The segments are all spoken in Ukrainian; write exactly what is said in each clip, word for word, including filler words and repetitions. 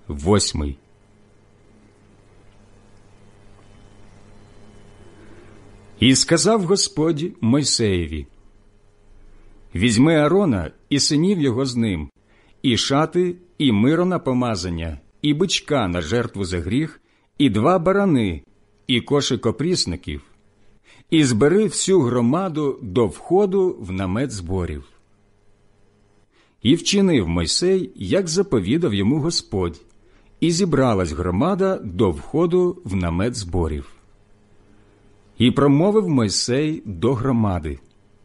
восьмий. І сказав Господь Мойсеєві: «Візьми Аарона і синів його з ним, і шати, і миро на помазання, і бичка на жертву за гріх, і два барани, і кошик опрісників, і збери всю громаду до входу в намет зборів». І вчинив Мойсей, як заповідав йому Господь, і зібралась громада до входу в намет зборів. І промовив Мойсей до громади: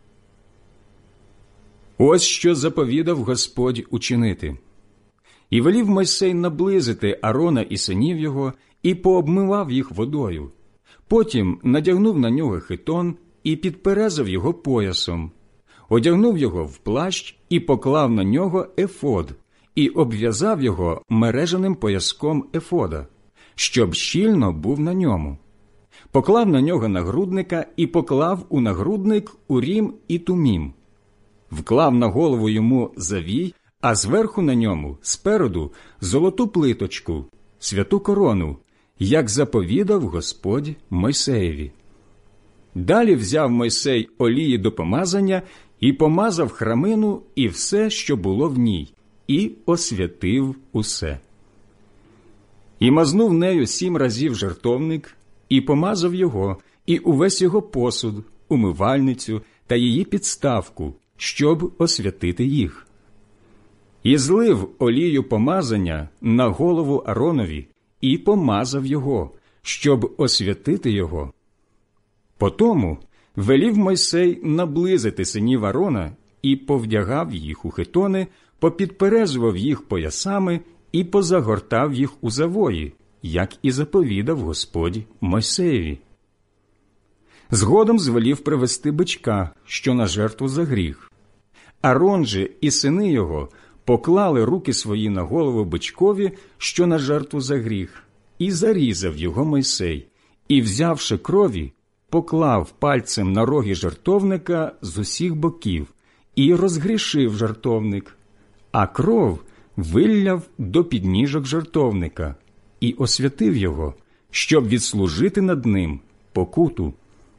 «Ось що заповідав Господь учинити». І велів Мойсей наблизити Аарона і синів його, і пообмивав їх водою. Потім надягнув на нього хитон і підперезав його поясом, одягнув його в плащ і поклав на нього ефод, і обв'язав його мережаним пояском ефода, щоб щільно був на ньому. Поклав на нього нагрудника і поклав у нагрудник урім і тумім. Вклав на голову йому завій, а зверху на ньому, спереду, золоту плиточку, святу корону, як заповідав Господь Мойсеєві. Далі взяв Мойсей олії до помазання і помазав храмину і все, що було в ній, і освятив усе. І мазнув нею сім разів жертовник, і помазав його, і увесь його посуд, умивальницю та її підставку, щоб освятити їх. І злив олію помазання на голову Ааронові, і помазав його, щоб освятити його. Потому велів Мойсей наблизити синів Аарона, і повдягав їх у хитони, попідперезував їх поясами і позагортав їх у завої, як і заповідав Господь Мойсеєві. Згодом звелів привести бичка, що на жертву за гріх. Аарон же і сини його поклали руки свої на голову бичкові, що на жертву за гріх, і зарізав його Мойсей, і, взявши крові, поклав пальцем на роги жертовника з усіх боків, і розгрішив жертовник, а кров вилляв до підніжок жертовника, і освятив його, щоб відслужити над ним покуту.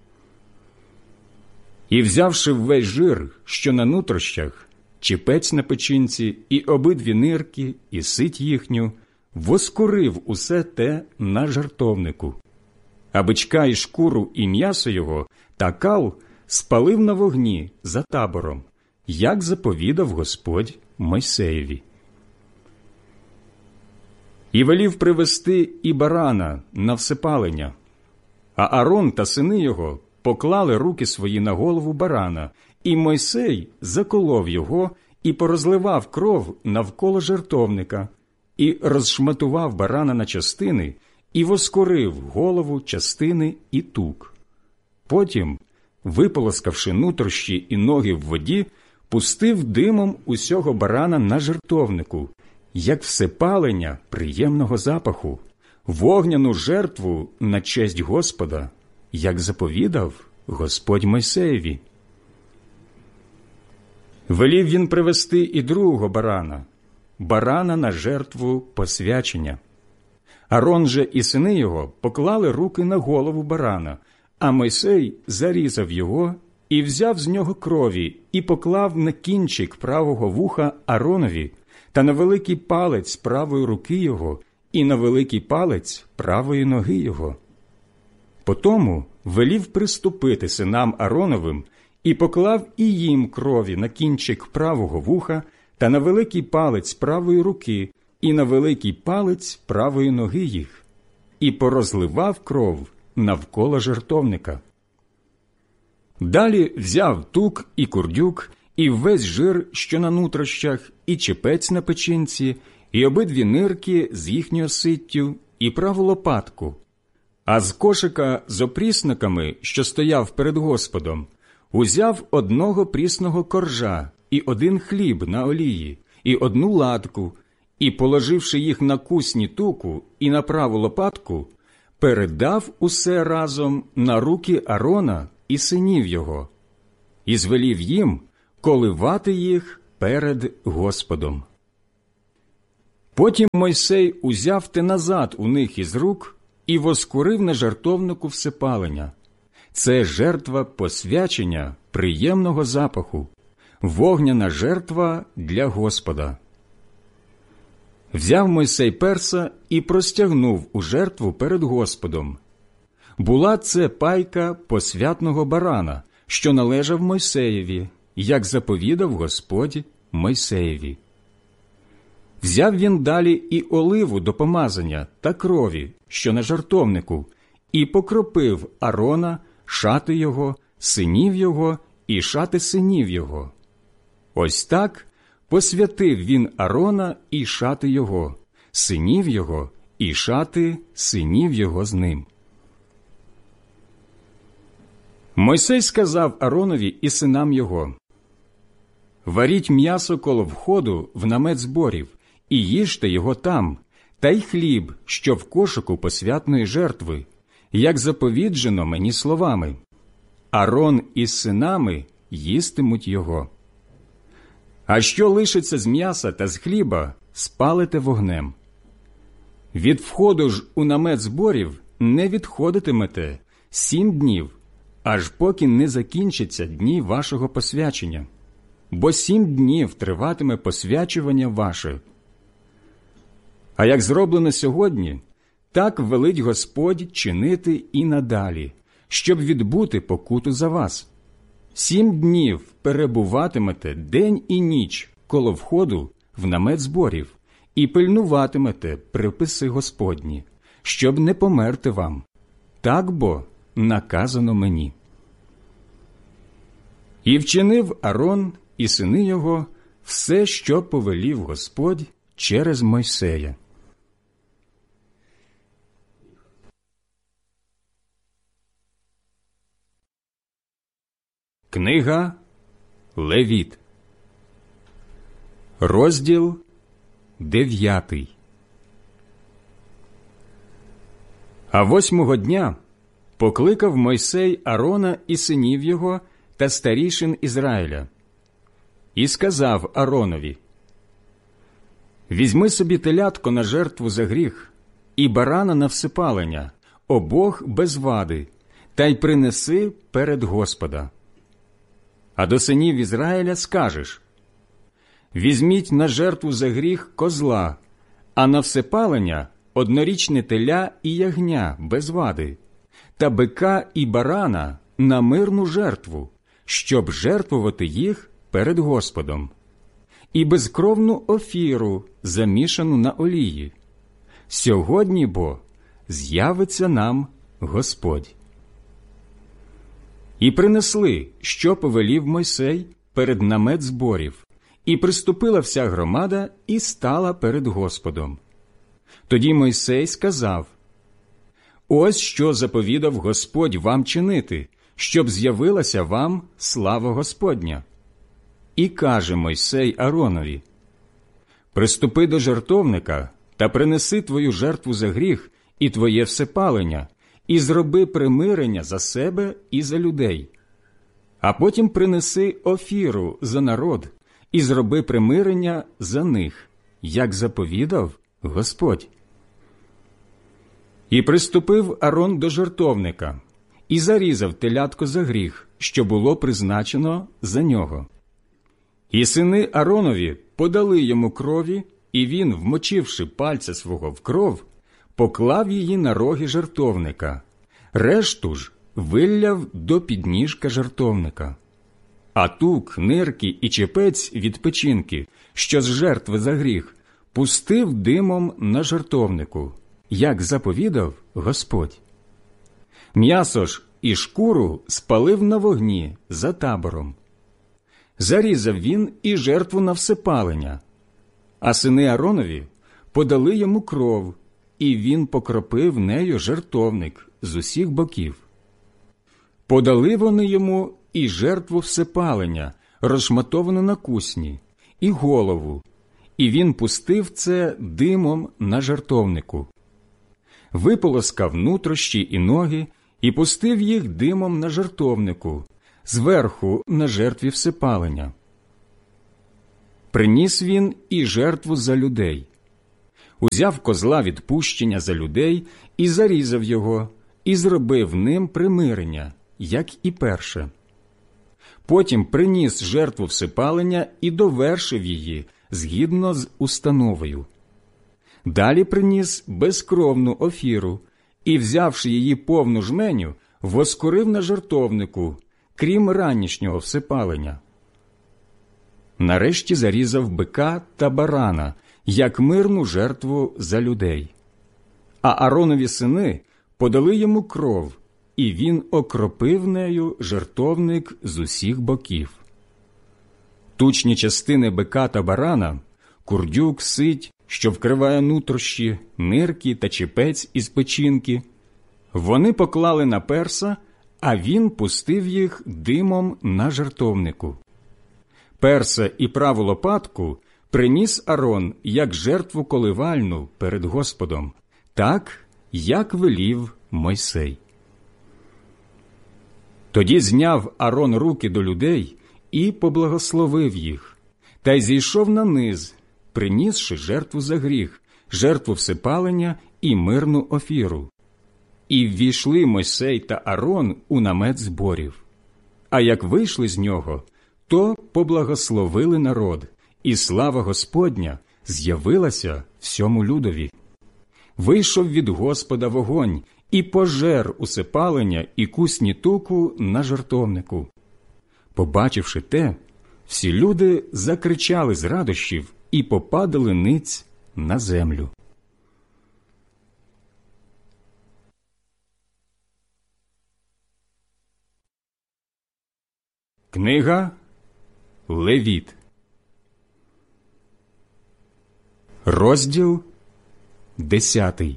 І, взявши весь жир, що на нутрощах, чіпець на печінці, і обидві нирки, і сить їхню, воскурив усе те на жертовнику. А бичка і шкуру, і м'ясо його, та кал спалив на вогні за табором, як заповідав Господь Мойсеєві. І велів привести і барана на всепалення, а Аарон та сини його поклали руки свої на голову барана, і Мойсей заколов його і порозливав кров навколо жертовника, і розшматував барана на частини, і воскурив голову, частини і тук. Потім, виполоскавши нутрощі і ноги в воді, пустив димом усього барана на жертовнику, як всепалення приємного запаху, вогняну жертву на честь Господа, як заповідав Господь Мойсеєві. Велів він привести і другого барана, барана на жертву посвячення. Аарон же і сини його поклали руки на голову барана, а Мойсей зарізав його і взяв з нього крові і поклав на кінчик правого вуха Ааронові та на великий палець правої руки його і на великий палець правої ноги його. Потому велів приступити синам Аароновим і поклав і їм крові на кінчик правого вуха та на великий палець правої руки і на великий палець правої ноги їх, і порозливав кров навколо жертовника. Далі взяв тук і курдюк, і весь жир, що на нутрощах, і чепець на печінці, і обидві нирки з їхньою ситтю, і праву лопатку. А з кошика з опрісниками, що стояв перед Господом, узяв одного прісного коржа, і один хліб на олії, і одну ладку, і, положивши їх на кусні туку і на праву лопатку, передав усе разом на руки Аарона і синів його, і звелів їм коливати їх перед Господом. Потім Мойсей узяв те назад у них із рук і воскурив на жертовнику всепалення. Це жертва посвячення приємного запаху, вогняна жертва для Господа. Взяв Мойсей перса і простягнув у жертву перед Господом. Була це пайка посвятного барана, що належав Мойсеєві, як заповідав Господь Мойсеєві. Взяв він далі і оливу до помазання та крові, що на жертовнику, і покропив Арона, шати його, синів його і шати синів його. Ось так посвятив він Арона і шати його, синів його і шати синів його з ним. Мойсей сказав Аронові і синам його: «Варіть м'ясо коло входу в намет зборів, і їжте його там, та й хліб, що в кошику посвятної жертви, як заповіджено мені словами. Арон із синами їстимуть його. А що лишиться з м'яса та з хліба, спалите вогнем. Від входу ж у намет зборів не відходитимете сім днів, аж поки не закінчаться дні вашого посвячення, бо сім днів триватиме посвячування ваше. А як зроблено сьогодні, так велить Господь чинити і надалі, щоб відбути покуту за вас. Сім днів перебуватимете день і ніч коло входу в намет зборів і пильнуватимете приписи Господні, щоб не померти вам. Так бо наказано мені». І вчинив Арон і сини його все, що повелів Господь через Мойсея. Книга Левіт, розділ дев'ятий. А восьмого дня покликав Мойсей Арона і синів його та старішин Ізраїля, і сказав Аронові: «Візьми собі телятко на жертву за гріх і барана на всипалення, обох без вади, та й принеси перед Господа. А до синів Ізраїля скажеш: візьміть на жертву за гріх козла, а на всепалення однорічне теля і ягня без вади, та бика і барана на мирну жертву, щоб жертвувати їх перед Господом, і безкровну офіру, замішану на олії. Сьогодні бо з'явиться нам Господь». І принесли, що повелів Мойсей, перед намет зборів, і приступила вся громада і стала перед Господом. Тоді Мойсей сказав: «Ось що заповідав Господь вам чинити, щоб з'явилася вам слава Господня». І каже Мойсей Аронові: «Приступи до жертовника та принеси твою жертву за гріх і твоє всепалення, і зроби примирення за себе і за людей. А потім принеси офіру за народ і зроби примирення за них, як заповідав Господь». І приступив Арон до жертовника, і зарізав телятко за гріх, що було призначено за нього. І сини Аронові подали йому крові, і він, вмочивши пальця свого в кров, поклав її на роги жертовника, решту ж вилляв до підніжка жертовника. А тук, нирки і чепець від печінки, що з жертви за гріх, пустив димом на жертовнику, як заповідав Господь. М'ясо ж і шкуру спалив на вогні за табором. Зарізав він і жертву на всепалення, а сини Аронові подали йому кров, і він покропив нею жертовник з усіх боків. Подали вони йому і жертву всепалення, розшматовану на кусні, і голову, і він пустив це димом на жертовнику. Виполоскав нутрощі і ноги, і пустив їх димом на жертовнику, зверху на жертві всепалення. Приніс він і жертву за людей. узяв козла відпущення за людей і зарізав його, і зробив ним примирення, як і перше. Потім приніс жертву всипалення і довершив її згідно з установою. Далі приніс безкровну офіру і, взявши її повну жменю, воскурив на жертовнику, крім ранішнього всипалення. Нарешті зарізав бика та барана, як мирну жертву за людей. А Ааронові сини подали йому кров, і він окропив нею жертовник з усіх боків. Тучні частини бика та барана, курдюк, сить, що вкриває нутрощі, нирки та чепець із печінки, вони поклали на перса, а він пустив їх димом на жертовнику. Перса і праву лопатку приніс Аарон як жертву коливальну перед Господом, так, як велів Мойсей. Тоді зняв Аарон руки до людей і поблагословив їх, та й зійшов на низ, принісши жертву за гріх, жертву всипалення і мирну офіру. І ввійшли Мойсей та Аарон у намет зборів. А як вийшли з нього, то поблагословили народ, і слава Господня з'явилася всьому людові. Вийшов від Господа вогонь і пожер усипалення і кусні туку на жертовнику. Побачивши те, всі люди закричали з радощів і попадали ниць на землю. Книга Левіт, розділ десятий.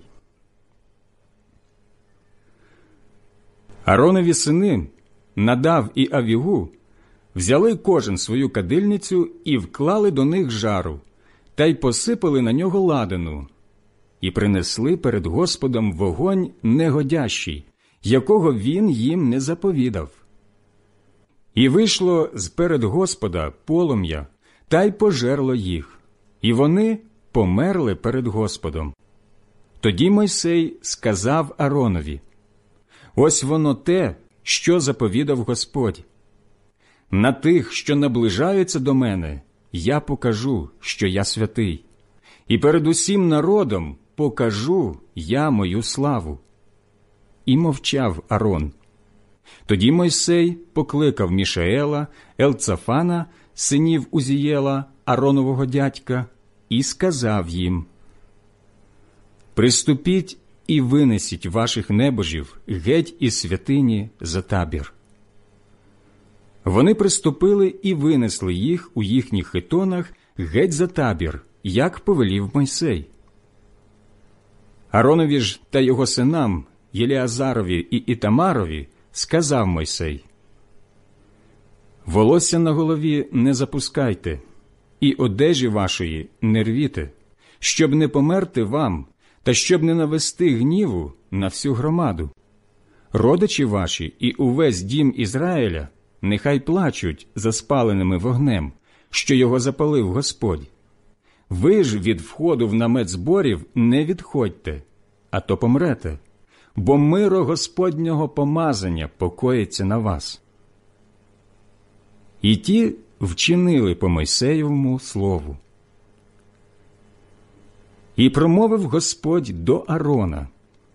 Ааронові сини, Надав і Авігу, взяли кожен свою кадильницю і вклали до них жару, та й посипали на нього ладану, і принесли перед Господом вогонь негодящий, якого він їм не заповідав. І вийшло з-перед Господа полум'я, та й пожерло їх, і вони померли перед Господом. Тоді Мойсей сказав Ааронові: «Ось воно те, що заповідав Господь. На тих, що наближаються до мене, я покажу, що я святий, і перед усім народом покажу я мою славу». І мовчав Аарон. Тоді Мойсей покликав Мішаела, Елцафана, синів Узієла, Ааронового дядька, і сказав їм: «Приступіть і винесіть ваших небожів геть із святині за табір». Вони приступили і винесли їх у їхніх хитонах геть за табір, як повелів Мойсей. Ааронові ж та його синам, Єліазарові і Ітамарові, сказав Мойсей: «Волосся на голові не запускайте, і одежі вашої не рвіте, щоб не померти вам, та щоб не навести гніву на всю громаду. Родичі ваші і увесь дім Ізраїля нехай плачуть за спаленими вогнем, що його запалив Господь. Ви ж від входу в намет зборів не відходьте, а то помрете, бо миро Господнього помазання покоїться на вас». І ті вчинили по Мойсеєвому слову. І промовив Господь до Аарона: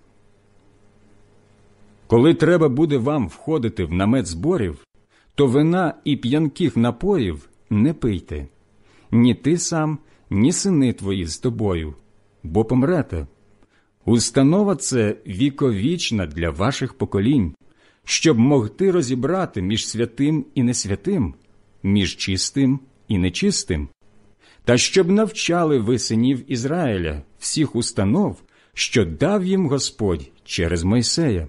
«Коли треба буде вам входити в намет зборів, то вина і п'янких напоїв не пийте, ні ти сам, ні сини твої з тобою, бо помрете. Установа це віковічна для ваших поколінь, щоб могти розібрати між святим і несвятим, між чистим і нечистим, та щоб навчали ви синів Ізраїля всіх установ, що дав їм Господь через Мойсея».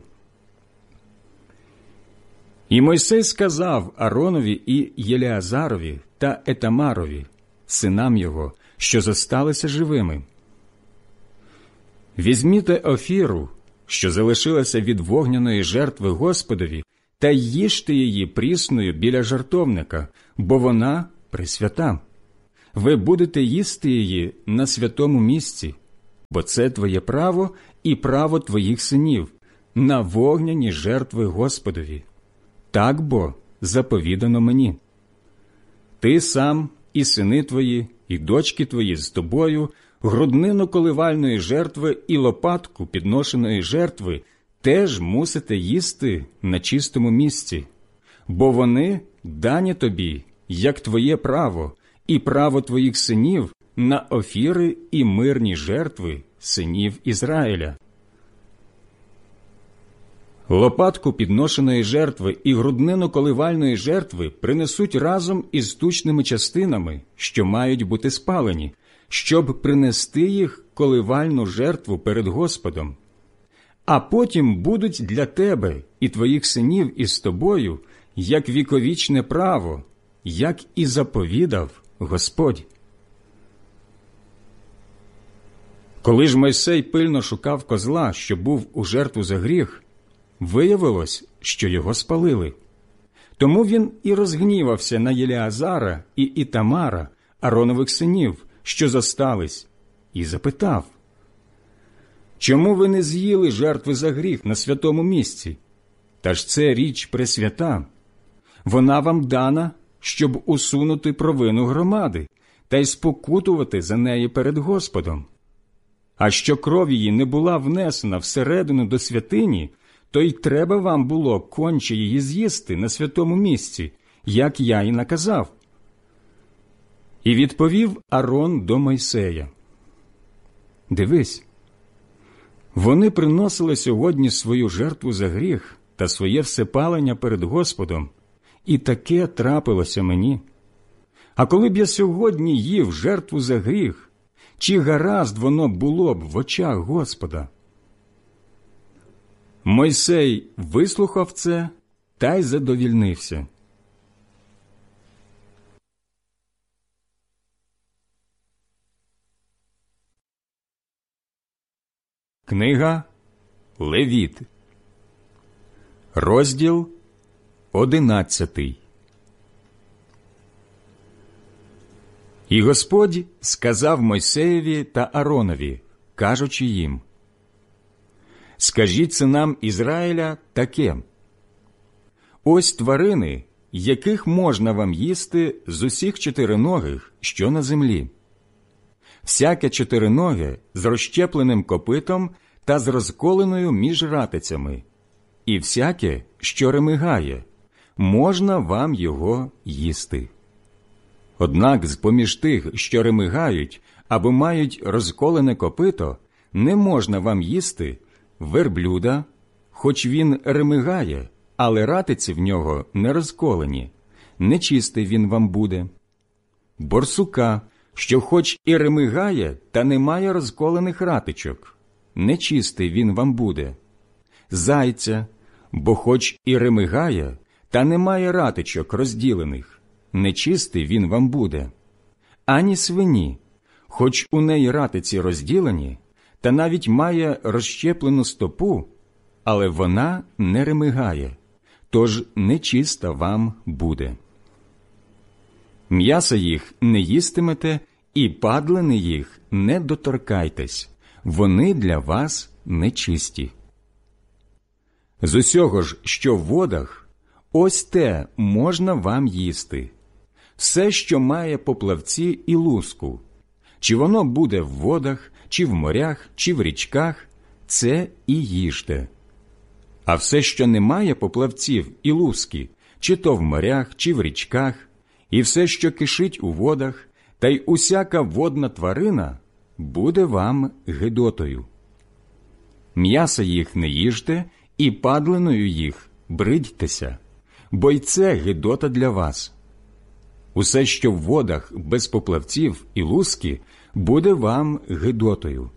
І Мойсей сказав Ааронові і Єліазарові та Етамарові, синам його, що зосталися живими: «Візьміте офіру, що залишилася від вогняної жертви Господові, та їжте її прісною біля жертовника, бо вона пресвята. Ви будете їсти її на святому місці, бо це твоє право і право твоїх синів на вогняні жертви Господові. Так бо заповідано мені. Ти сам і сини твої, і дочки твої з тобою груднину коливальної жертви і лопатку підношеної жертви теж мусите їсти на чистому місці, бо вони дані тобі, як твоє право, і право твоїх синів на офіри і мирні жертви синів Ізраїля. Лопатку підношеної жертви і груднину коливальної жертви принесуть разом із тучними частинами, що мають бути спалені, щоб принести їх коливальну жертву перед Господом. А потім будуть для тебе і твоїх синів із тобою, як віковічне право, як і заповідав Господь. Коли ж Мойсей пильно шукав козла, що був у жертву за гріх, виявилось, що його спалили. Тому він і розгнівався на Єлеазара і Ітамара, Аронових синів, що зостались, і запитав: «Чому ви не з'їли жертви за гріх на святому місці? Та ж це річ пресвята. Вона вам дана, щоб усунути провину громади та й спокутувати за неї перед Господом. А що кров її не була внесена всередину до святині, то й треба вам було конче її з'їсти на святому місці, як я й наказав». І відповів Арон до Мойсея: «Дивись, вони приносили сьогодні свою жертву за гріх та своє всепалення перед Господом, і таке трапилося мені. А коли б я сьогодні їв жертву за гріх, чи гаразд воно було б в очах Господа?» Мойсей вислухав це та й задовільнився. Книга Левіт, розділ одинадцятий. І Господь сказав Мойсеєві та Аронові, кажучи їм: «Скажіть синам Ізраїля таке: ось тварини, яких можна вам їсти з усіх чотириногих, що на землі. Всяке чотириноге з розщепленим копитом та з розколеною між ратицями, і всяке, що ремигає, можна вам його їсти. Однак з-поміж тих, що ремигають або мають розколене копито, не можна вам їсти верблюда, хоч він ремигає, але ратиці в нього не розколені, нечистий він вам буде. Борсука, що хоч і ремигає, та не має розколених ратичок, нечистий він вам буде. Зайця, бо хоч і ремигає, та не має ратичок розділених, нечистий він вам буде. Ані свині, хоч у неї ратиці розділені, та навіть має розщеплену стопу, але вона не ремигає, тож нечиста вам буде. М'яса їх не їстимете, і падлини їх не доторкайтесь, вони для вас нечисті. З усього ж, що в водах, ось те можна вам їсти. Все, що має поплавці і луску, чи воно буде в водах, чи в морях, чи в річках, це і їжте. А все, що не має поплавців і луски, чи то в морях, чи в річках, і все, що кишить у водах, та й усяка водна тварина, буде вам гидотою. М'яса їх не їжте, і падлиною їх бридьтеся, бо й це гидота для вас. Усе, що в водах без поплавців і луски, буде вам гидотою.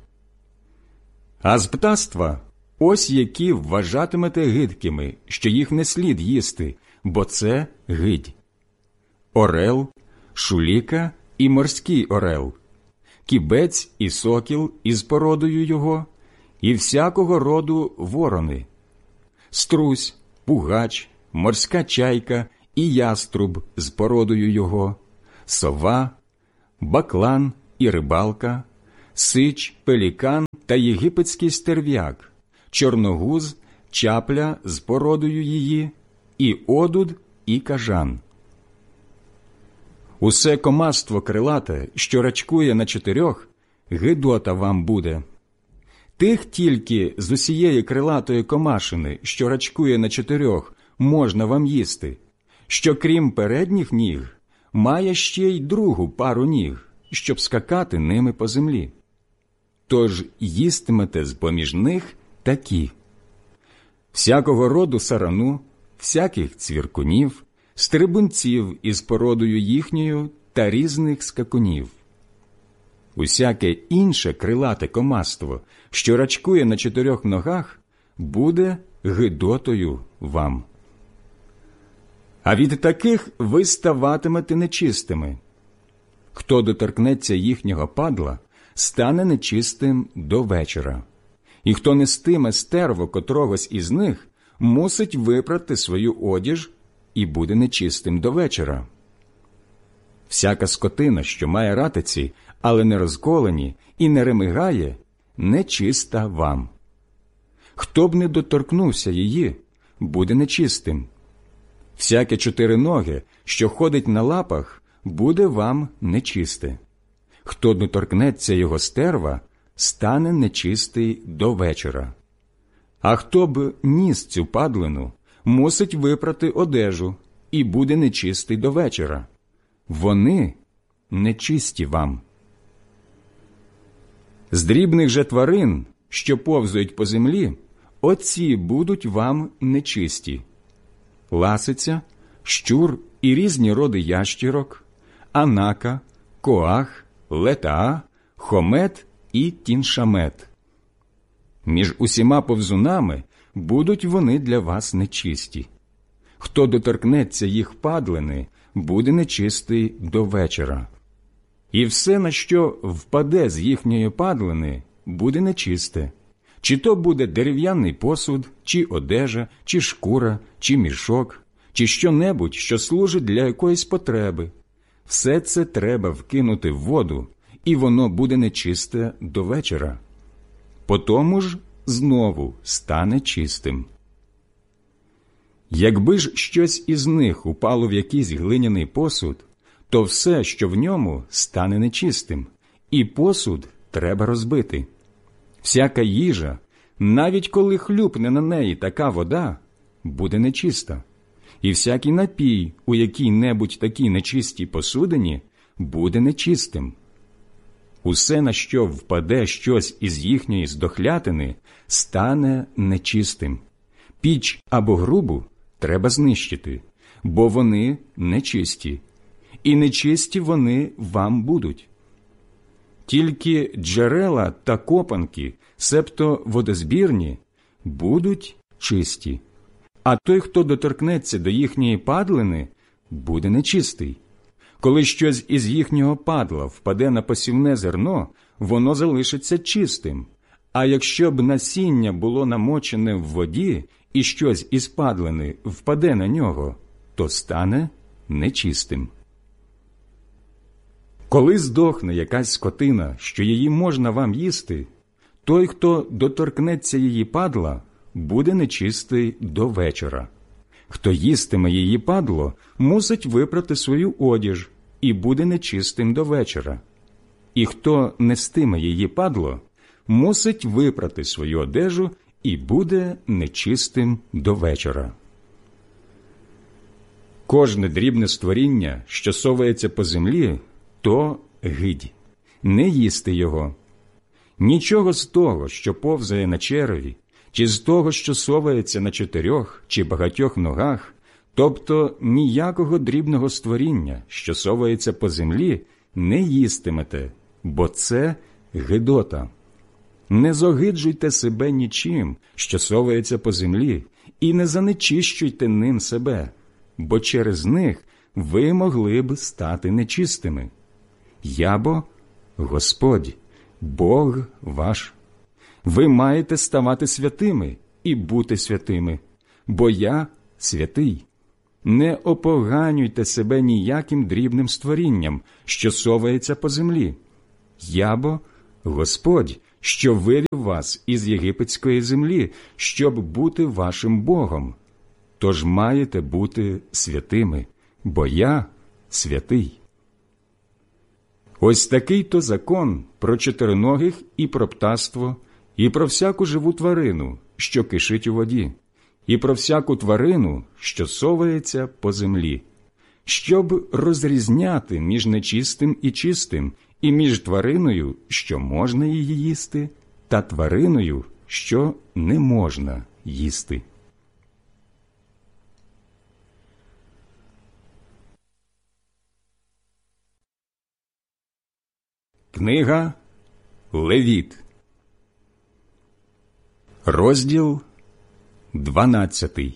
А з птаства ось які вважатимете гидкими, що їх не слід їсти, бо це гидь: орел, шуліка і морський орел, кібець і сокіл із породою його, і всякого роду ворони, струсь, пугач, морська чайка і яструб з породою його, сова, баклан і рибалка, сич, пелікан та єгипетський стерв'як, чорногуз, чапля з породою її, і одуд, і кажан. Усе комаство крилате, що рачкує на чотирьох, гидота вам буде. Тих тільки з усієї крилатої комашини, що рачкує на чотирьох, можна вам їсти, що крім передніх ніг, має ще й другу пару ніг, щоб скакати ними по землі. Тож їстимете з-поміж них такі: всякого роду сарану, всяких цвіркунів, стрибунців із породою їхньою та різних скакунів. Усяке інше крилате комаство, що рачкує на чотирьох ногах, буде гидотою вам. А від таких ви ставатимете нечистими. Хто доторкнеться їхнього падла, стане нечистим до вечора. І хто нестиме стерво котрогось із них, мусить випрати свою одіж і буде нечистим до вечора. Всяка скотина, що має ратиці, але не розколені і не ремигає, нечиста вам. Хто б не доторкнувся її, буде нечистим. Всяке чотириноге, що ходить на лапах, буде вам нечисте. Хто доторкнеться його стерва, стане нечистий до вечора. А хто б ніс цю падлину, мусить випрати одежу і буде нечистий до вечора. Вони нечисті вам. З дрібних же тварин, що повзають по землі, оці будуть вам нечисті: ласиця, щур і різні роди ящірок, анака, коах, летаа, хомет і тіншамет. Між усіма повзунами будуть вони для вас нечисті. Хто доторкнеться їх падлини, буде нечистий до вечора. І все, на що впаде з їхньої падлини, буде нечисте. Чи то буде дерев'яний посуд, чи одежа, чи шкура, чи мішок, чи що-небудь, що служить для якоїсь потреби. Все це треба вкинути в воду, і воно буде нечисте до вечора. Потому ж знову стане чистим. Якби ж щось із них упало в якийсь глиняний посуд, то все, що в ньому, стане нечистим, і посуд треба розбити. Всяка їжа, навіть коли хлюпне на неї така вода, буде нечиста, і всякий напій у якій-небудь такій нечистій посудині буде нечистим. Усе, на що впаде щось із їхньої здохлятини, стане нечистим. Піч або грубу треба знищити, бо вони нечисті, і нечисті вони вам будуть. Тільки джерела та копанки, себто водозбірні, будуть чисті, а той, хто доторкнеться до їхньої падлини, буде нечистий. Коли щось із їхнього падла впаде на посівне зерно, воно залишиться чистим, а якщо б насіння було намочене в воді, і щось із падлини впаде на нього, то стане нечистим. Коли здохне якась скотина, що її можна вам їсти, той, хто доторкнеться її падла, буде нечистий до вечора. Хто їстиме її падло, мусить випрати свою одіж і буде нечистим до вечора. І хто нестиме її падло, мусить випрати свою одежу і буде нечистим до вечора. Кожне дрібне створіння, що совається по землі, то гидь, не їсти його. Нічого з того, що повзає на череві, чи з того, що совається на чотирьох чи багатьох ногах, тобто ніякого дрібного створіння, що совається по землі, не їстимете, бо це гидота. Не зогиджуйте себе нічим, що совається по землі, і не занечищуйте ним себе, бо через них ви могли б стати нечистими. Я бо Господь, Бог ваш. Ви маєте ставати святими і бути святими, бо я святий. Не опоганюйте себе ніяким дрібним створінням, що совається по землі. Я бо Господь, що вивів вас із єгипетської землі, щоб бути вашим Богом. Тож маєте бути святими, бо я святий. Ось такий-то закон про чотириногих і про птаство, і про всяку живу тварину, що кишить у воді, і про всяку тварину, що совається по землі, щоб розрізняти між нечистим і чистим, і між твариною, що можна її їсти, та твариною, що не можна їсти. Книга Левіт, розділ дванадцятий.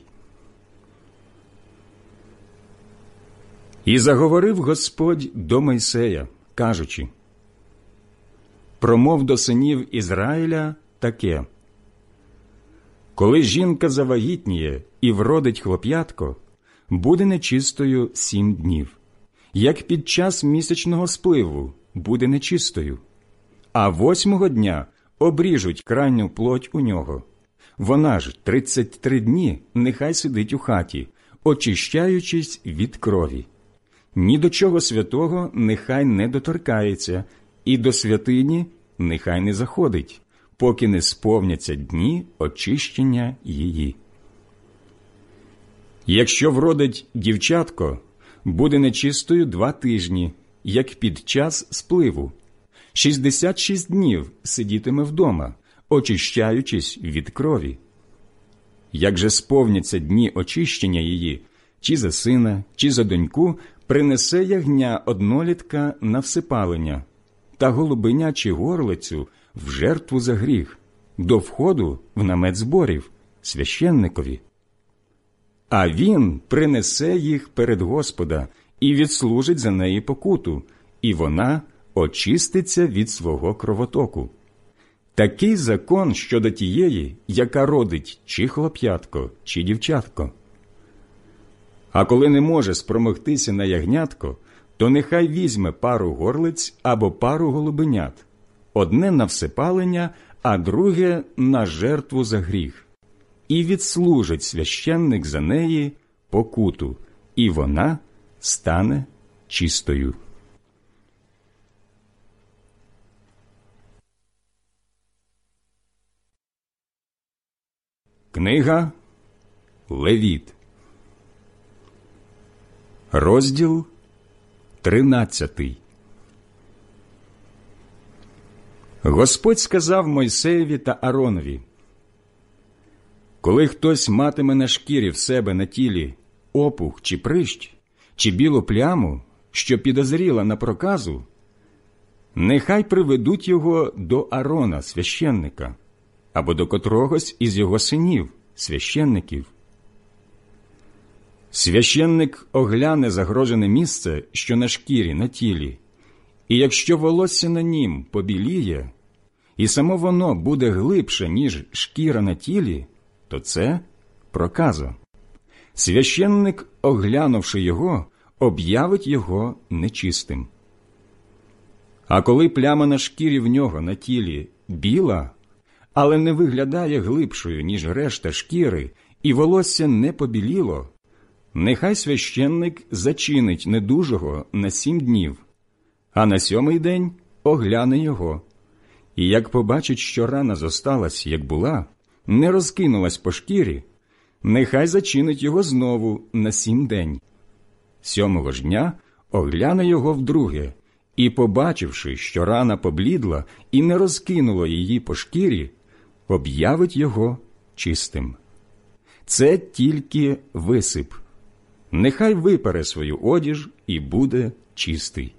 І заговорив Господь до Мойсея, кажучи: «Промов до синів Ізраїля таке: коли жінка завагітніє і вродить хлоп'ятко, буде нечистою сім днів, як під час місячного спливу буде нечистою. А восьмого дня обріжуть крайню плоть у нього. Вона ж тридцять три дні нехай сидить у хаті, очищаючись від крові. Ні до чого святого нехай не доторкається, і до святині нехай не заходить, поки не сповняться дні очищення її. Якщо вродить дівчатко, буде нечистою два тижні, як під час спливу. Шістдесят шість днів сидітиме вдома, очищаючись від крові. Як же сповняться дні очищення її, чи за сина, чи за доньку, принесе ягня однолітка на всипалення, та голубеня чи горлицю в жертву за гріх, до входу в намет зборів, священникові. А він принесе їх перед Господа і відслужить за неї покуту, і вона очиститься від свого кровотоку. Такий закон щодо тієї, яка родить чи хлоп'ятко, чи дівчатко. А коли не може спромогтися на ягнятко, то нехай візьме пару горлиць або пару голубенят, одне на всипалення, а друге на жертву за гріх. І відслужить священник за неї покуту, і вона стане чистою. Книга Левіт, розділ тринадцятий. Господь сказав Мойсеєві та Ааронові: коли хтось матиме на шкірі в себе на тілі опух чи прищ, чи білу пляму, що підозріла на проказу, нехай приведуть його до Аарона, священника, або до котрогось із його синів, священників. Священник огляне загрожене місце, що на шкірі, на тілі, і якщо волосся на нім побіліє, і само воно буде глибше, ніж шкіра на тілі, то це проказа. Священник, оглянувши його, об'явить його нечистим. А коли пляма на шкірі в нього на тілі біла, але не виглядає глибшою, ніж решта шкіри, і волосся не побіліло, нехай священник зачинить недужого на сім днів, а на сьомий день огляне його. І як побачить, що рана зосталась, як була, не розкинулась по шкірі, нехай зачинить його знову на сім день. Сьомого ж дня огляне його вдруге, і, побачивши, що рана поблідла і не розкинуло її по шкірі, об'явить його чистим. Це тільки висип. Нехай випере свою одіж і буде чистий.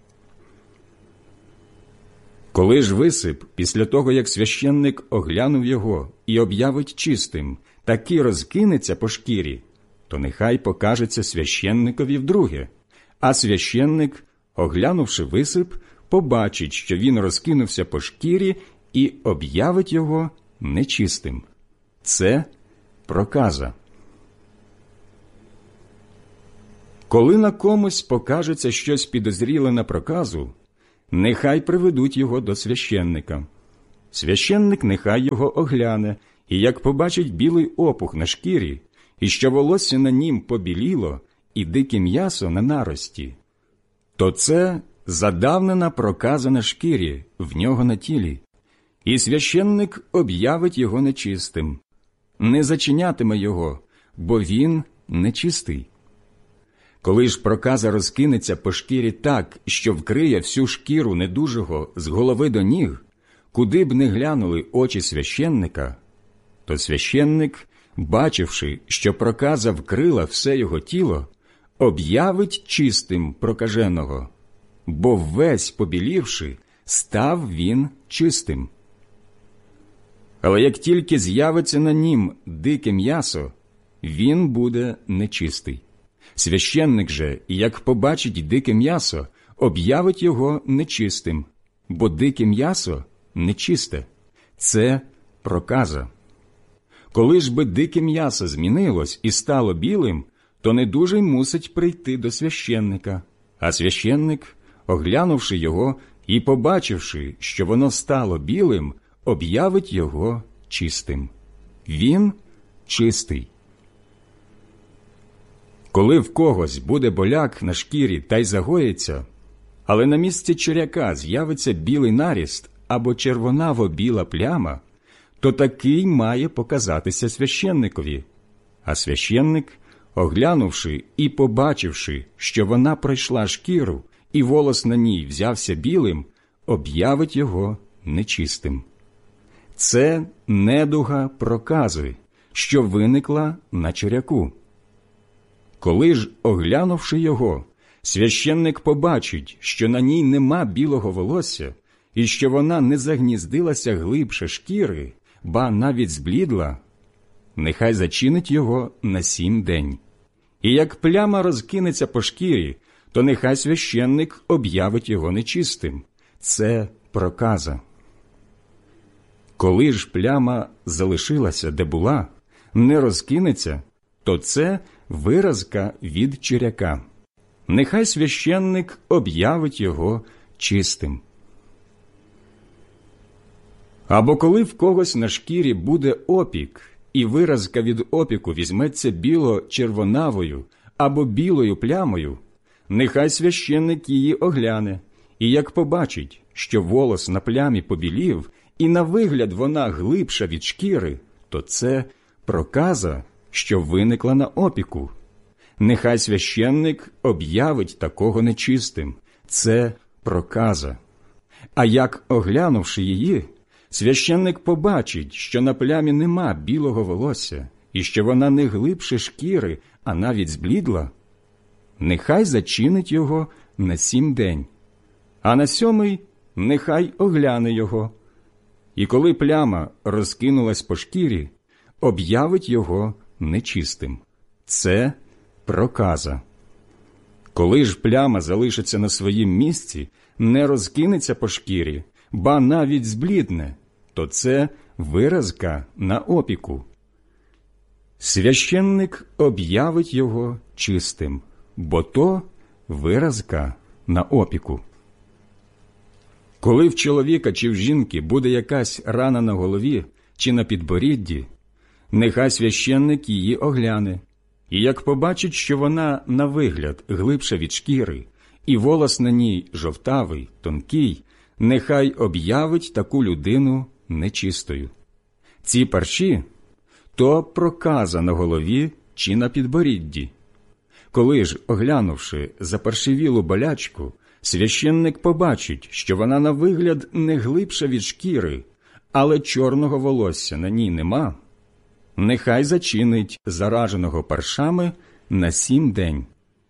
Коли ж висип, після того, як священник оглянув його і об'явить чистим, таки розкинеться по шкірі, то нехай покажеться священникові вдруге, а священник, оглянувши висип, побачить, що він розкинувся по шкірі і об'явить його нечистим. Це проказа. Коли на комусь покажеться щось підозріле на проказу, нехай приведуть його до священника. священник нехай його огляне, і як побачить білий опух на шкірі, і що волосся на нім побіліло, і дике м'ясо на нарості, то це задавнена проказа на шкірі в нього на тілі, і священник об'явить його нечистим, не зачинятиме його, бо він нечистий. Коли ж проказа розкинеться по шкірі так, що вкриє всю шкіру недужого з голови до ніг, куди б не глянули очі священника, то священник, бачивши, що проказа вкрила все його тіло, об'явить чистим прокаженого, бо весь побілівши, став він чистим. Але як тільки з'явиться на нім дике м'ясо, він буде нечистий. Священник же, як побачить дике м'ясо, об'явить його нечистим, бо дике м'ясо нечисте. Це проказа. Коли ж би дике м'ясо змінилось і стало білим, то недужий мусить прийти до священника, а священник, оглянувши його і побачивши, що воно стало білим, об'явить його чистим. Він чистий. Коли в когось буде боляк на шкірі та й загоїться, але на місці черяка з'явиться білий наріст або червонаво-біла пляма, то такий має показатися священникові. А священник, оглянувши і побачивши, що вона пройшла шкіру, і волос на ній взявся білим, об'явить його нечистим. Це недуга прокази, що виникла на черяку. Коли ж, оглянувши його, священник побачить, що на ній нема білого волосся, і що вона не загніздилася глибше шкіри, ба навіть зблідла, нехай зачинить його на сім день. І як пляма розкинеться по шкірі, то нехай священник об'явить його нечистим. Це проказа. Коли ж пляма залишилася, де була, не розкинеться, то це виразка від черяка. Нехай священник об'явить його чистим. Або коли в когось на шкірі буде опік, і виразка від опіку візьметься біло-червонавою або білою плямою, нехай священник її огляне, і як побачить, що волос на плямі побілів, і на вигляд вона глибша від шкіри, то це проказа, що виникла на опіку. Нехай священник об'явить такого нечистим. Це проказа. А як, оглянувши її, священник побачить, що на плямі нема білого волосся, і що вона не глибше шкіри, а навіть зблідла, нехай зачинить його на сім день, а на сьомий нехай огляне його. І коли пляма розкинулась по шкірі, об'явить його нечистим. Це проказа. Коли ж пляма залишиться на своїм місці, не розкинеться по шкірі, ба навіть зблідне, то це виразка на опіку. Священник об'явить його чистим, бо то виразка на опіку. Коли в чоловіка чи в жінки буде якась рана на голові чи на підборідді, нехай священник її огляне, і як побачить, що вона на вигляд глибша від шкіри, і волос на ній жовтавий, тонкий, нехай об'явить таку людину нечистою. Ці парші – то проказа на голові чи на підборідді. Коли ж, оглянувши запаршивілу болячку, священник побачить, що вона на вигляд не глибша від шкіри, але чорного волосся на ній нема, нехай зачинить зараженого паршами на сім день.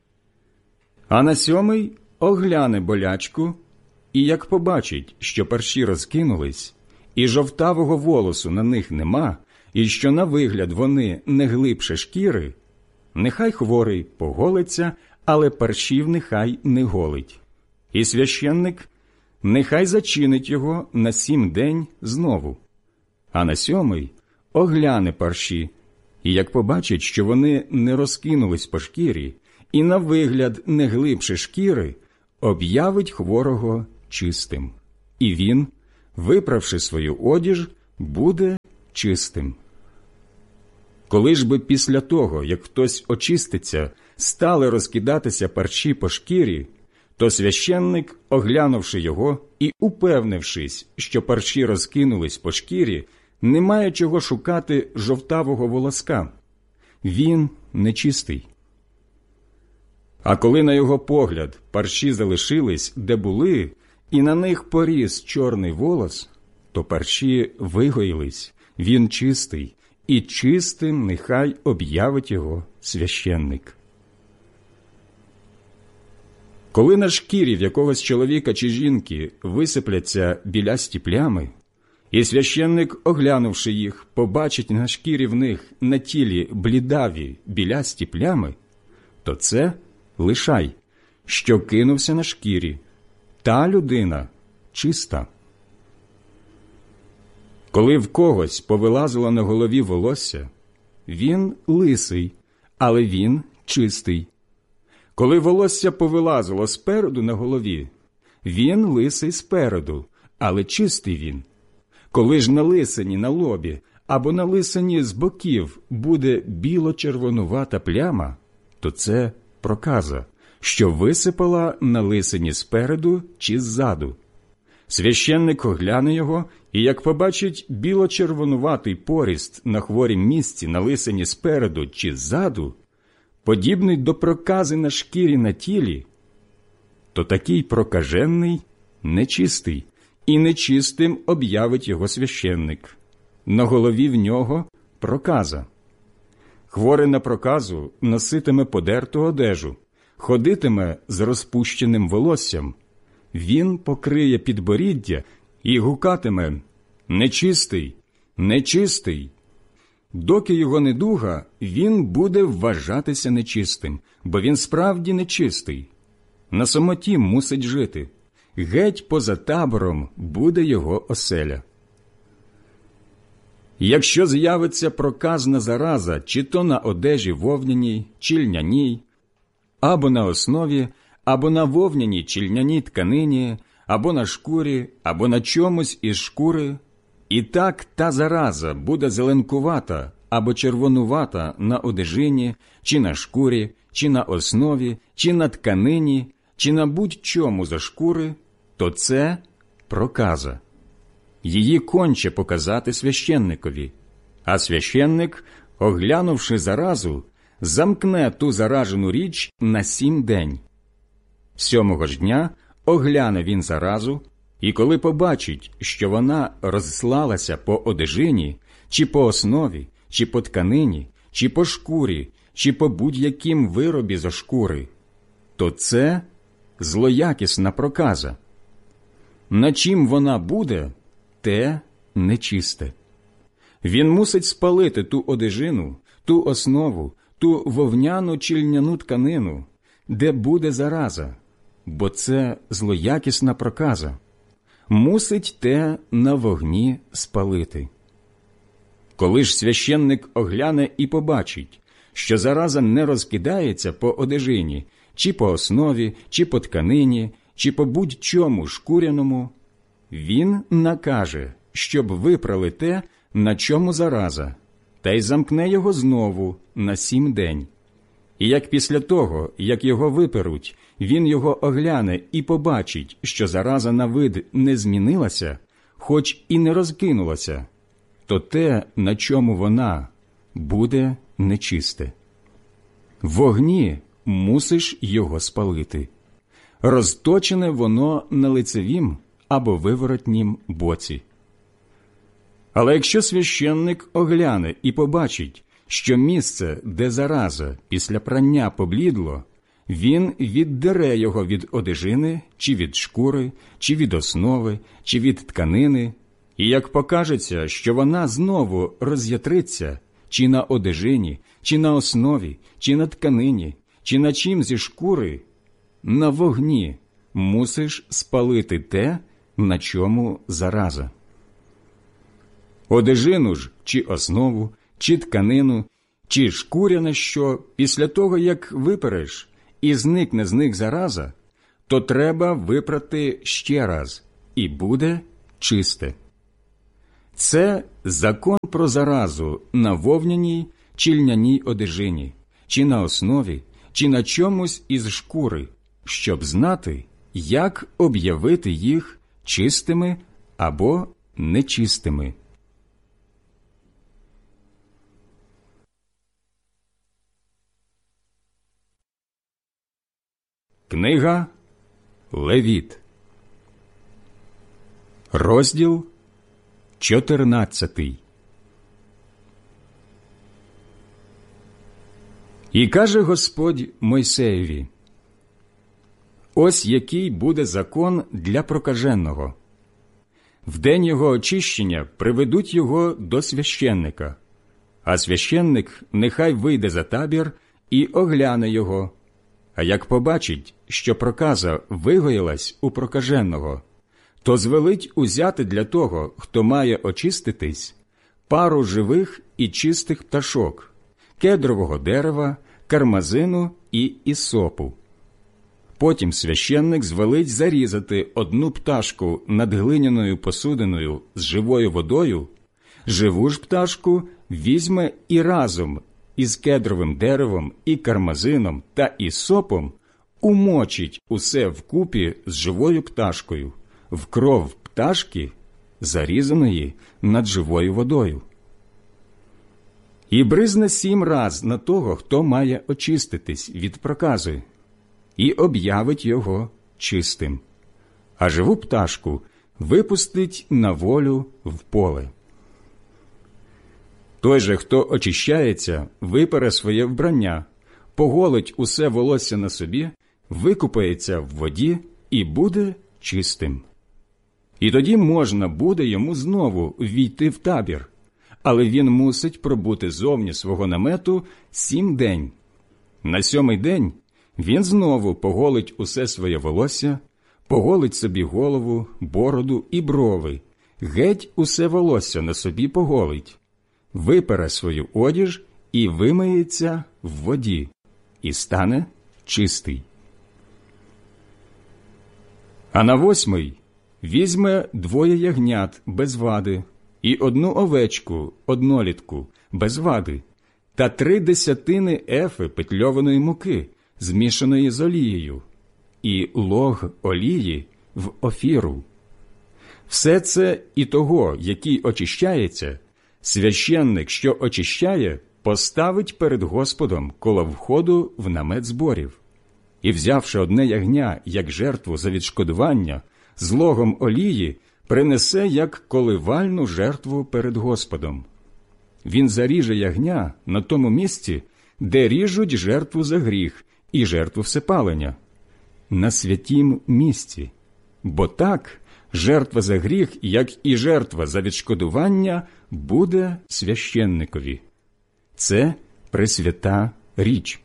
А на сьомий огляне болячку, і як побачить, що парші розкинулись, і жовтавого волосу на них нема, і що на вигляд вони не глибше шкіри, нехай хворий поголиться, але паршів нехай не голить. І священник нехай зачинить його на сім день знову. А на сьомий огляне парші, і як побачить, що вони не розкинулись по шкірі, і на вигляд не глибше шкіри, об'явить хворого чистим. І він виправши свою одіж, буде чистим. Коли ж би після того, як хтось очиститься, стали розкидатися парчі по шкірі, то священник, оглянувши його і упевнившись, що парчі розкинулись по шкірі, не має чого шукати жовтавого волоска. Він нечистий. А коли на його погляд парчі залишились, де були, і на них поріс чорний волос, то парчі вигоїлись, він чистий, і чистим нехай об'явить його священник. Коли на шкірі в якогось чоловіка чи жінки висипляться білясті плями, і священник, оглянувши їх, побачить на шкірі в них на тілі блідаві білясті плями, то це лишай, що кинувся на шкірі. Та людина чиста. Коли в когось повилазило на голові волосся, він лисий, але він чистий. Коли волосся повилазило спереду на голові, він лисий спереду, але чистий він. Коли ж на лисині на лобі або на лисині з боків буде біло-червонувата пляма, то це проказа, що висипала на лисині спереду чи ззаду. Священник огляне його, і як побачить біло-червонуватий поріст на хворім місці на лисині спереду чи ззаду, подібний до прокази на шкірі на тілі, то такий прокажений нечистий, і нечистим об'явить його священник. На голові в нього проказа. Хворий на проказу носитиме подерту одежу, ходитиме з розпущеним волоссям. Він покриє підборіддя і гукатиме «Нечистий! Нечистий!». Доки його недуга, він буде вважатися нечистим, бо він справді нечистий. На самоті мусить жити. Геть поза табором буде його оселя. Якщо з'явиться проказна зараза, чи то на одежі вовняній, чи льняній, або на основі, або на вовняній чи льняній тканині, або на шкурі, або на чомусь із шкури, і так та зараза буде зеленкувата або червонувата на одежині, чи на шкурі, чи на основі, чи на тканині, чи на будь-чому за шкури, то це проказа. Її конче показати священникові, а священник, оглянувши заразу, замкне ту заражену річ на сім день. Сьомого ж дня огляне він заразу, і коли побачить, що вона розслалася по одежині, чи по основі, чи по тканині, чи по шкурі, чи по будь-яким виробі зо шкури, то це злоякісна проказа. На чим вона буде, те нечисте. Він мусить спалити ту одежину, ту основу, ту вовняну чи льняну тканину, де буде зараза, бо це злоякісна проказа. Мусить те на вогні спалити. Коли ж священник огляне і побачить, що зараза не розкидається по одежині, чи по основі, чи по тканині, чи по будь-чому шкуряному, він накаже, щоб випрали те, на чому зараза, та й замкне його знову на сім день. І як після того, як його виперуть, він його огляне і побачить, що зараза на вид не змінилася, хоч і не розкинулася, то те, на чому вона, буде нечисте. В вогні мусиш його спалити. Розточене воно на лицевім або виворотнім боці. Але якщо священник огляне і побачить, що місце, де зараза після прання поблідло, він віддере його від одежини, чи від шкури, чи від основи, чи від тканини, і як покажеться, що вона знову роз'ятриться, чи на одежині, чи на основі, чи на тканині, чи на чим зі шкури, на вогні мусиш спалити те, на чому зараза. Одежину ж, чи основу, чи тканину, чи шкуряне що, після того, як випереш, і зникне з них зараза, то треба випрати ще раз, і буде чисте. Це закон про заразу на вовняній чи льняній одежині, чи на основі, чи на чомусь із шкури, щоб знати, як об'явити їх чистими або нечистими. Книга Левіт, розділ чотирнадцятий. І каже Господь Мойсеєві: «Ось який буде закон для прокаженого. В день його очищення приведуть його до священника, а священник нехай вийде за табір і огляне його. А як побачить, що проказа вигоїлась у прокаженого, то звелить узяти для того, хто має очиститись, пару живих і чистих пташок, кедрового дерева, кармазину і ісопу. Потім священник звелить зарізати одну пташку над глиняною посудиною з живою водою, живу ж пташку візьме і разом із кедровим деревом і кармазином та ісопом умочить усе вкупі з живою пташкою, в кров пташки, зарізаної над живою водою. І бризне сім раз на того, хто має очиститись від прокази, і об'явить його чистим, а живу пташку випустить на волю в поле. Той же, хто очищається, випере своє вбрання, поголить усе волосся на собі, викупається в воді і буде чистим. І тоді можна буде йому знову війти в табір, але він мусить пробути зовні свого намету сім день. На сьомий день він знову поголить усе своє волосся, поголить собі голову, бороду і брови, геть усе волосся на собі поголить, випере свою одіж і вимиється в воді, і стане чистий. А на восьмий візьме двоє ягнят без вади і одну овечку однолітку без вади та три десятини ефи петльованої муки, змішаної з олією, і лог олії в офіру. Все це і того, який очищається, священник, що очищає, поставить перед Господом коло входу в намет зборів. І, взявши одне ягня як жертву за відшкодування, з логом олії принесе як коливальну жертву перед Господом. Він заріже ягня на тому місці, де ріжуть жертву за гріх і жертву всепалення, на святім місці, бо так жертва за гріх, як і жертва за відшкодування, буде священникові. Це пресвята річ.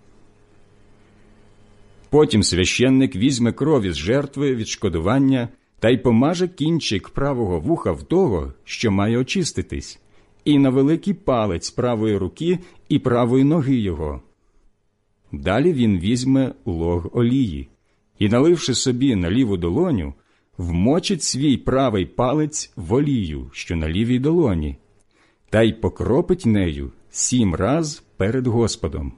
Потім священник візьме крові з жертви відшкодування та й помаже кінчик правого вуха в того, що має очиститись, і на великий палець правої руки і правої ноги його. Далі він візьме лог олії і, наливши собі на ліву долоню, вмочить свій правий палець в олію, що на лівій долоні, та й покропить нею сім раз перед Господом.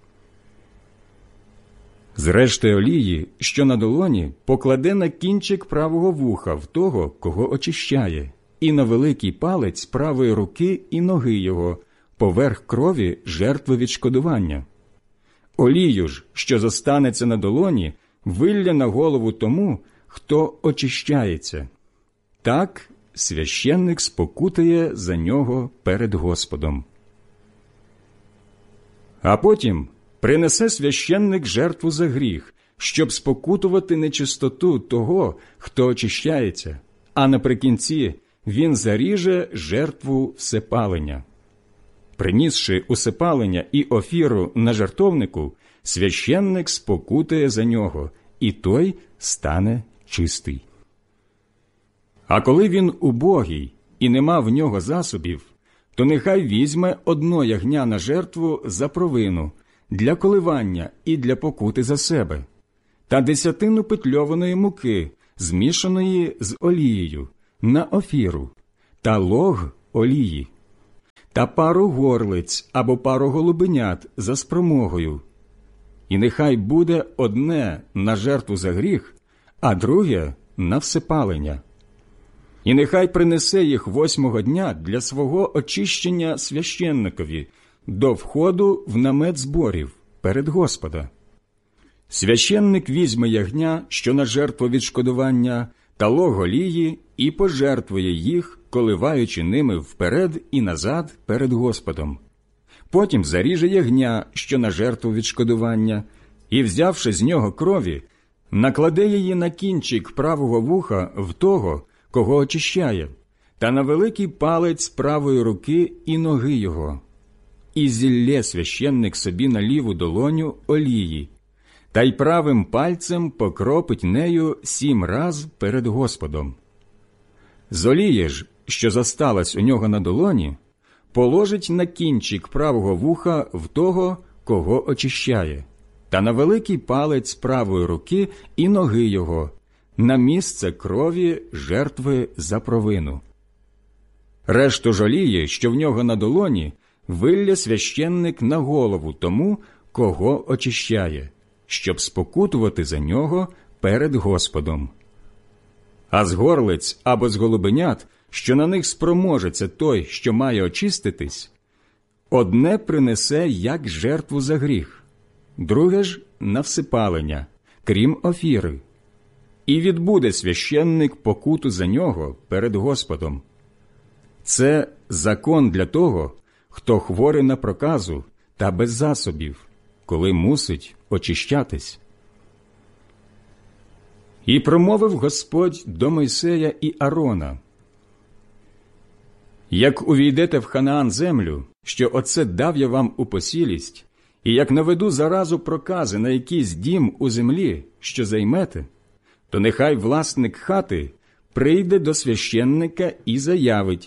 З решти олії, що на долоні, покладе на кінчик правого вуха в того, кого очищає, і на великий палець правої руки і ноги його, поверх крові жертви відшкодування. Олію ж, що зостанеться на долоні, вилля на голову тому, хто очищається. Так священник спокутає за нього перед Господом. А потім принесе священник жертву за гріх, щоб спокутувати нечистоту того, хто очищається, а наприкінці він заріже жертву всепалення. Принісши усепалення і офіру на жертовнику, священник спокутає за нього, і той стане чистий. А коли він убогий і нема в нього засобів, то нехай візьме одно ягня на жертву за провину, для коливання і для покути за себе, та десятину петльованої муки, змішаної з олією, на офіру, та лог олії, та пару горлиць або пару голубенят за спромогою. І нехай буде одне на жертву за гріх, а друге на всепалення. І нехай принесе їх восьмого дня для свого очищення священникові до входу в намет зборів перед Господа. Священник візьме ягня, що на жертву відшкодування, та лог олії, і пожертвує їх, коливаючи ними вперед і назад перед Господом. Потім заріже ягня, що на жертву відшкодування, і, взявши з нього крові, накладе її на кінчик правого вуха в того, кого очищає, та на великий палець правої руки і ноги його. І зіллє священник собі на ліву долоню олії, та й правим пальцем покропить нею сім раз перед Господом. З олії ж, що зосталась у нього на долоні, положить на кінчик правого вуха в того, кого очищає, та на великий палець правої руки і ноги його, на місце крові жертви за провину. Решту ж олії, що в нього на долоні, вилє священник на голову тому, кого очищає, щоб спокутувати за нього перед Господом. А з горлиць або з голубенят, що на них спроможеться той, що має очиститись, одне принесе як жертву за гріх, друге ж на всипалення, крім офіри. І відбуде священник покуту за нього перед Господом. Це закон для того, хто хворий на проказу та без засобів, коли мусить очищатись. І промовив Господь до Мойсея і Аарона: «Як увійдете в Ханаан землю, що оце дав я вам у посілість, і як наведу заразу прокази на якийсь дім у землі, що займете, то нехай власник хати прийде до священника і заявить: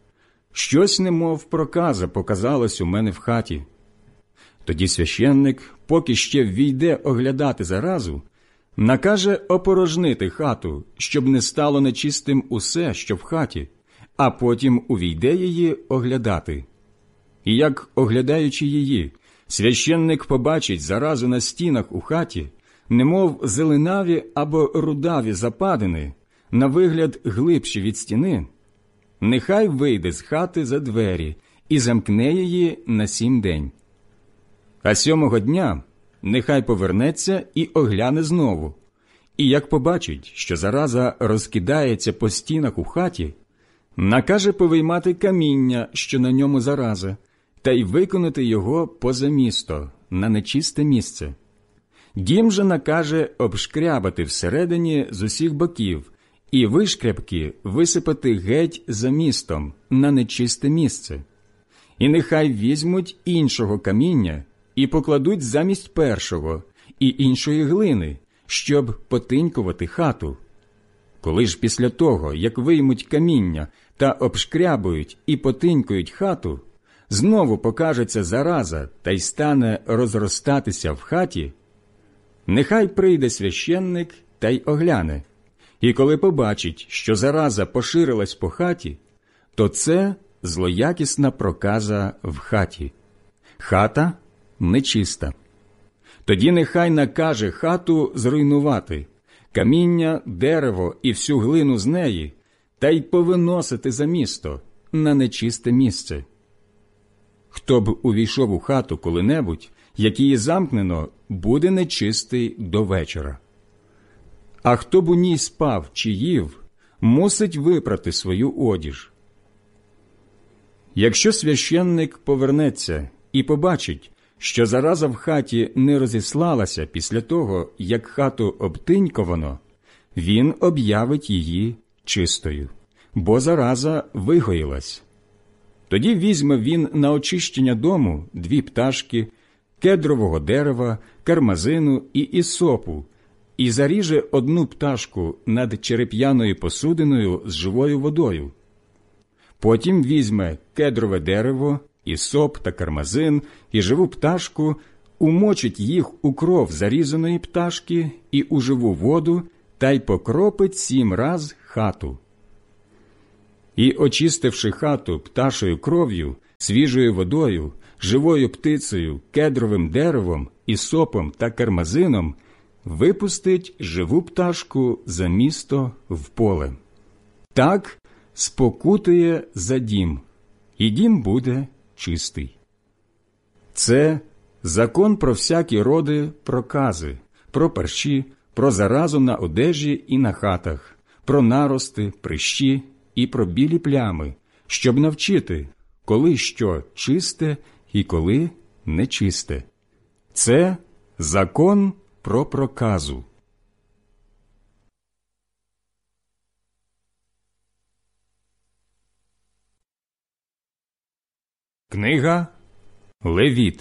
щось немов проказа показалось у мене в хаті. Тоді священник, поки ще ввійде оглядати заразу, накаже опорожнити хату, щоб не стало нечистим усе, що в хаті, а потім увійде її оглядати. І як, оглядаючи її, священник побачить заразу на стінах у хаті, немов зеленаві або рудаві западини, на вигляд глибші від стіни, нехай вийде з хати за двері і замкне її на сім день. А сьомого дня нехай повернеться і огляне знову. І як побачить, що зараза розкидається по стінах у хаті, накаже повиймати каміння, що на ньому зараза, та й виконати його поза місто, на нечисте місце. Дім же накаже обшкрябати всередині з усіх боків, і вишкрябки висипати геть за містом, на нечисте місце. І нехай візьмуть іншого каміння і покладуть замість першого, і іншої глини, щоб потинькувати хату. Коли ж після того, як виймуть каміння та обшкрябують і потинькують хату, знову покажеться зараза та й стане розростатися в хаті, нехай прийде священник та й огляне. І коли побачить, що зараза поширилась по хаті, то це злоякісна проказа в хаті. Хата нечиста. Тоді нехай накаже хату зруйнувати, каміння, дерево і всю глину з неї, та й повиносити за місто, на нечисте місце. Хто б увійшов у хату коли-небудь, як її замкнено, буде нечистий до вечора. А хто б у ній спав чи їв, мусить випрати свою одіж. Якщо священник повернеться і побачить, що зараза в хаті не розіслалася після того, як хату обтиньковано, він об'явить її чистою, бо зараза вигоїлась. Тоді візьме він на очищення дому дві пташки, кедрового дерева, кармазину і ісопу, і заріже одну пташку над череп'яною посудиною з живою водою. Потім візьме кедрове дерево, ісоп та кармазин і живу пташку, умочить їх у кров зарізаної пташки і у живу воду, та й покропить сім раз хату. І, очистивши хату пташою кров'ю, свіжою водою, живою птицею, кедровим деревом, ісопом та кармазином, випустить живу пташку за місто в поле. Так спокутує за дім, і дім буде чистий. Це закон про всякі роди прокази, про парші, про заразу на одежі і на хатах, про нарости, прищі і про білі плями, щоб навчити, коли що чисте і коли нечисте. Це закон про проказу. Книга Левіт,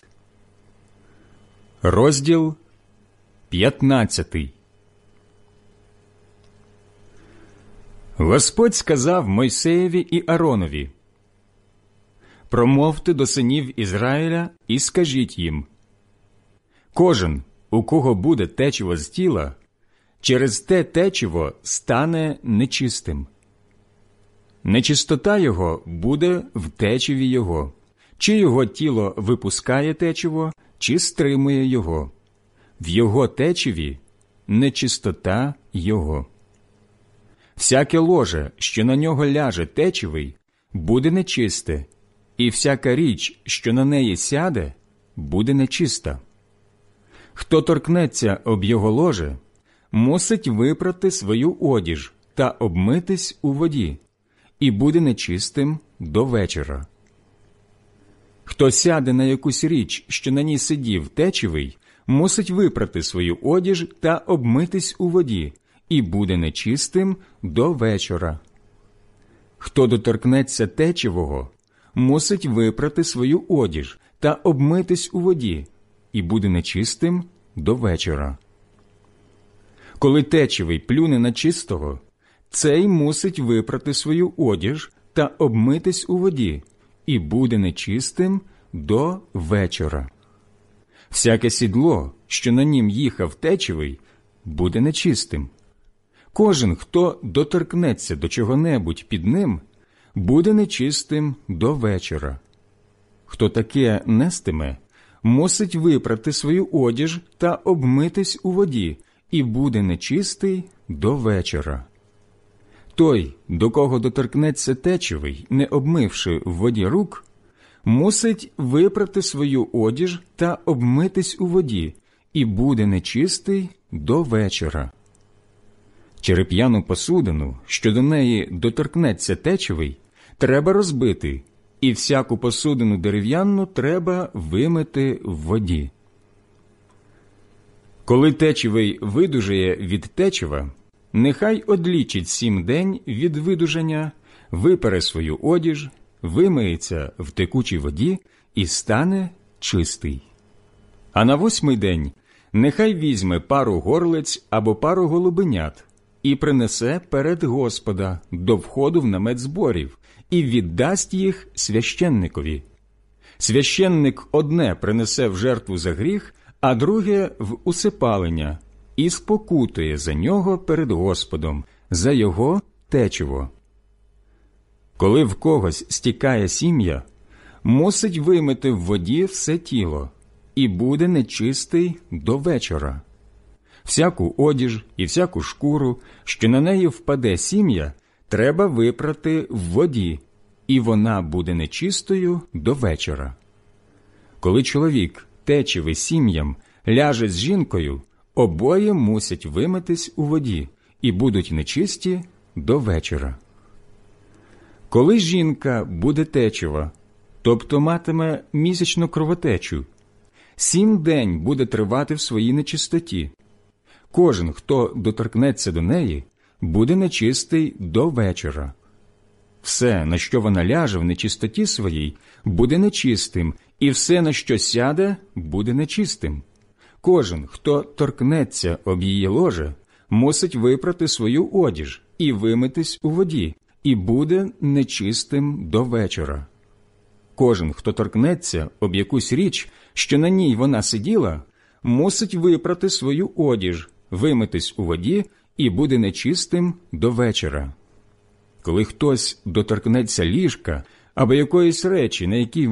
розділ п'ятнадцятий. Господь сказав Мойсеєві і Аронові: «Промовте до синів Ізраїля і скажіть їм: кожен, у кого буде течіво з тіла, через те течіво стане нечистим. Нечистота його буде в течіві його, чи його тіло випускає течіво, чи стримує його. В його течіві нечистота його. Всяке ложе, що на нього ляже течівий, буде нечисте, і всяка річ, що на неї сяде, буде нечиста. Хто торкнеться об його ложе, мусить випрати свою одіж та обмитись у воді, і буде нечистим до вечора. Хто сяде на якусь річ, що на ній сидів течівий, мусить випрати свою одіж та обмитись у воді, і буде нечистим до вечора. Хто доторкнеться течівого, мусить випрати свою одіж та обмитись у воді, і буде нечистим до вечора. Коли течівий плюне на чистого, цей мусить випрати свою одіж та обмитись у воді, і буде нечистим до вечора. Всяке сідло, що на нім їхав течівий, буде нечистим. Кожен, хто доторкнеться до чого-небудь під ним, буде нечистим до вечора. Хто таке нестиме, мусить випрати свою одіж та обмитись у воді, і буде нечистий до вечора. Той, до кого доторкнеться течівий, не обмивши в воді рук, мусить випрати свою одіж та обмитись у воді, і буде нечистий до вечора. Череп'яну посудину, що до неї доторкнеться течівий, треба розбити, і всяку посудину дерев'яну треба вимити в воді. Коли течівий видужає від течива, нехай одлічить сім день від видужання, випере свою одіж, вимиється в текучій воді і стане чистий. А на восьмий день нехай візьме пару горлиць або пару голубенят і принесе перед Господа до входу в намет зборів і віддасть їх священникові. Священник одне принесе в жертву за гріх, а друге в усипалення, і спокутує за нього перед Господом, за його течиво. Коли в когось стікає сім'я, мусить вимити в воді все тіло, і буде нечистий до вечора. Всяку одіж і всяку шкуру, що на неї впаде сім'я, треба випрати в воді, і вона буде нечистою до вечора. Коли чоловік течивий сім'ям ляже з жінкою, обоє мусять вимитись у воді і будуть нечисті до вечора. Коли жінка буде течива, тобто матиме місячну кровотечу, сім день буде тривати в своїй нечистоті. Кожен, хто доторкнеться до неї, буде нечистий до вечора. Все, на що вона ляже в нечистоті своїй, буде нечистим, і все, на що сяде, буде нечистим. Кожен, хто торкнеться об її ложе, мусить випрати свою одіж і вимитись у воді, і буде нечистим до вечора. Кожен, хто торкнеться об якусь річ, що на ній вона сиділа, мусить випрати свою одіж, вимитись у воді і буде нечистим до вечора. Коли хтось доторкнеться ліжка або якоїсь речі, на якій